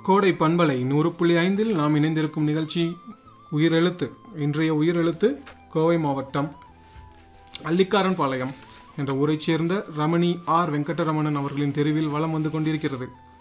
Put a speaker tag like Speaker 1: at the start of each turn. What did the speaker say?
Speaker 1: கோடை பண்பலை 100.5 நாம் இணைந்திருக்கும் நிகழ்ச்சி உயிரெழுத்து. இன்றைய உயிரெழுத்து கோவை மாவட்டம் அல்லிக்காரன்பாளையம் என்ற ஊரைச் சேர்ந்த ரமணி ஆர் வெங்கடரமணன் அவர்களின் தெருவில் வலம் வந்து கொண்டிருக்கிறது.